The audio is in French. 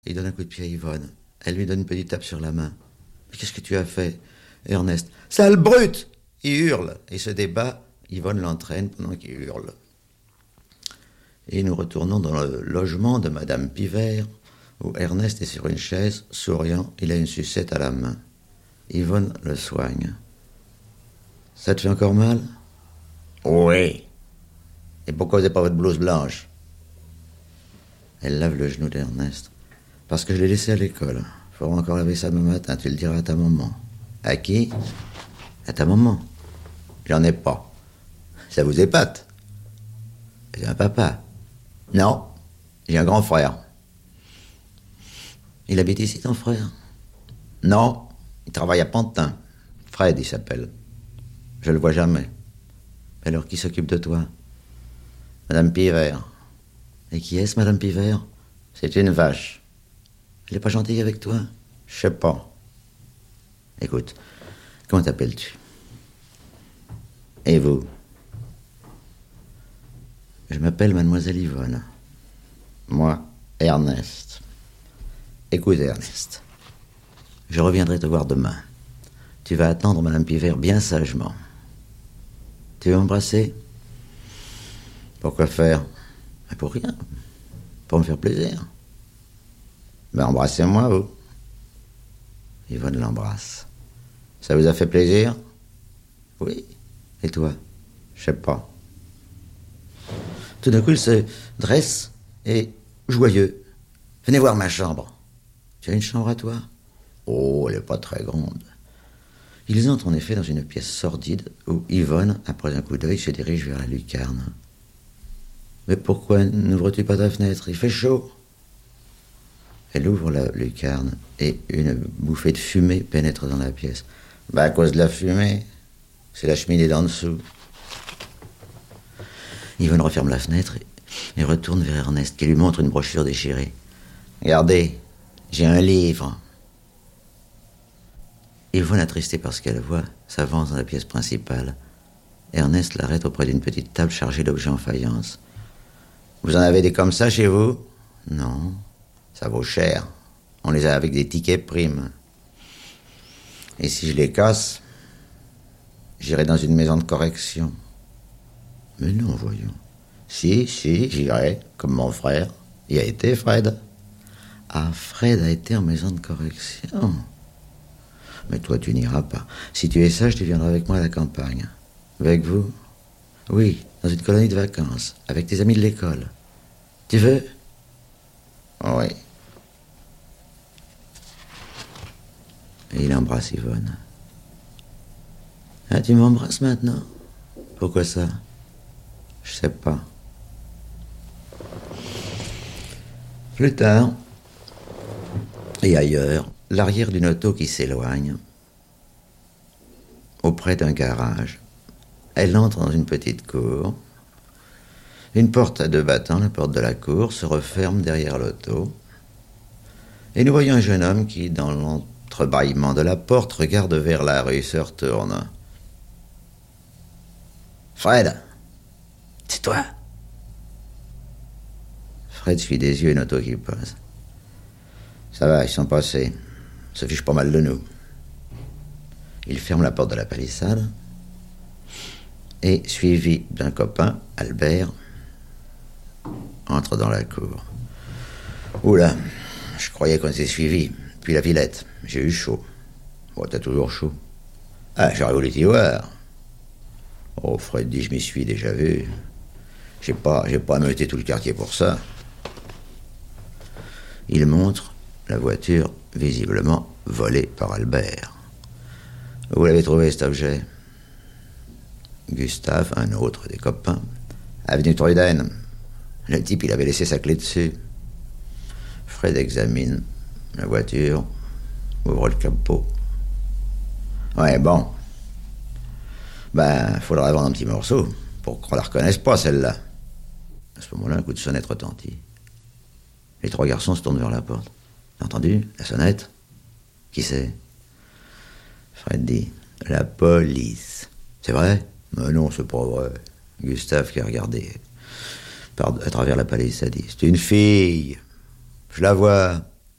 Il donne un coup de pied à Yvonne. Elle lui donne une petite tape sur la main. « Mais qu'est-ce que tu as fait, Ernest ?»« Sale brute !» Il hurle. Il se débat. Yvonne l'entraîne pendant qu'il hurle. Et nous retournons dans le logement de Madame Pivert, où Ernest est sur une chaise, souriant. Il a une sucette à la main. Yvonne le soigne. « Ça te fait encore mal ?»« Oui. Et pourquoi vous n'avez pas votre blouse blanche ?» Elle lave le genou d'Ernest. « Parce que je l'ai laissé à l'école. Il faudra encore laver ça demain matin. Tu le diras à ta maman. »« À qui ?»« À ta maman. »« J'en ai pas. »« Ça vous épate ?»« J'ai un papa. »« Non. J'ai un grand frère. »« Il habite ici, ton frère ?»« Non. Il travaille à Pantin. Fred, il s'appelle. Je le vois jamais. » « Alors, qui s'occupe de toi ?»« Madame Pivert. » « Et qui est-ce, Madame Pivert ?»« C'est une vache. »« Elle n'est pas gentille avec toi ?»« Je sais pas. » « Écoute, comment t'appelles-tu ?»« Et vous ?»« Je m'appelle Mademoiselle Yvonne. »« Moi, Ernest. » « Écoute, Ernest, je reviendrai te voir demain. Tu vas attendre Madame Pivert bien sagement. Tu veux m'embrasser ? Pourquoi faire ? Pour rien. Pour me faire plaisir. Ben embrassez-moi, vous. Yvonne l'embrasse. Ça vous a fait plaisir ? Oui. Et toi ? Je sais pas. Tout d'un coup, il se dresse et, joyeux, venez voir ma chambre. Tu as une chambre à toi ? Oh, elle n'est pas très grande. Ils entrent en effet dans une pièce sordide où Yvonne, après un coup d'œil, se dirige vers la lucarne. Mais pourquoi n'ouvres-tu pas ta fenêtre ? Il fait chaud. Elle ouvre la lucarne et une bouffée de fumée pénètre dans la pièce. À cause de la fumée, c'est la cheminée d'en dessous. Yvonne referme la fenêtre et retourne vers Ernest qui lui montre une brochure déchirée. Regardez, j'ai un livre. Yvonne, attristée par ce qu'elle voit, s'avance dans la pièce principale. Ernest l'arrête auprès d'une petite table chargée d'objets en faïence. Vous en avez des comme ça chez vous ? Non. Ça vaut cher. On les a avec des tickets primes. Et si je les casse, j'irai dans une maison de correction. Mais non, voyons. Si, j'irai, comme mon frère. Y a été, Fred. Ah, Fred a été en maison de correction. Mais toi, tu n'iras pas. Si tu es sage, tu viendras avec moi à la campagne. Avec vous ? Oui, dans une colonie de vacances, avec tes amis de l'école. Tu veux ? Oui. Et il embrasse Yvonne. Ah, tu m'embrasses maintenant ? Pourquoi ça ? Je sais pas. Plus tard, et ailleurs, l'arrière d'une auto qui s'éloigne, auprès d'un garage. Elle entre dans une petite cour. Une porte à 2 battants, la porte de la cour, se referme derrière l'auto. Et nous voyons un jeune homme qui, dans l'entrebâillement de la porte, regarde vers la rue, se retourne. Fred, c'est toi ? Fred suit des yeux une auto qui passe. Ça va, ils sont passés. Ça fiche pas mal de nous. Il ferme la porte de la palissade et, suivi d'un copain, Albert, entre dans la cour. Oula, je croyais qu'on s'est suivis. Puis la Villette, j'ai eu chaud. Bon, t'as toujours chaud. Ah, j'aurais voulu t'y voir. Oh, Fred dit, je m'y suis déjà vu. J'ai pas ameuté tout le quartier pour ça. Il montre la voiture visiblement volée par Albert. Où l'avez trouvé cet objet ? Gustave, un autre des copains. Avenue Truden. Le type, il avait laissé sa clé dessus. Fred examine la voiture, ouvre le capot. Ouais, bon. Faudra vendre un petit morceau pour qu'on la reconnaisse pas, celle-là. À ce moment-là, un coup de sonnette retentit. Les 3 garçons se tournent vers la porte. T'as entendu la sonnette ? Qui c'est ? Fred dit, la police. C'est vrai ? Mais non, c'est pas vrai. Gustave qui a regardé à travers la palisse a dit, c'est une fille. Je la vois.